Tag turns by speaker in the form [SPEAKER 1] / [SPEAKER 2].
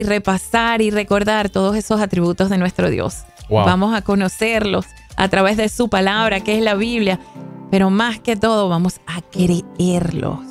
[SPEAKER 1] repasar y recordar todos esos atributos de nuestro Dios.
[SPEAKER 2] Wow.
[SPEAKER 1] Vamos a conocerlos a través de su palabra, que es la Biblia, pero más que todo vamos a creerlos.